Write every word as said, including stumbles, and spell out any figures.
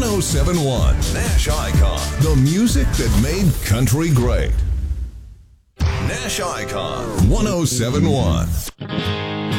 oh seven point one Nash Icon, the music that made country great. Nash Icon one oh seven point one.